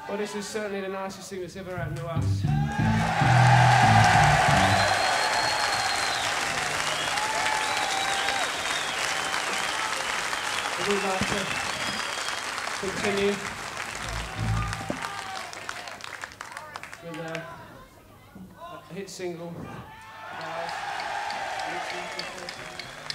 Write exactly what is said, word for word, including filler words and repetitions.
Well, this is certainly the nicest thing that's ever happened to us. We'd like to continue with a, a hit single.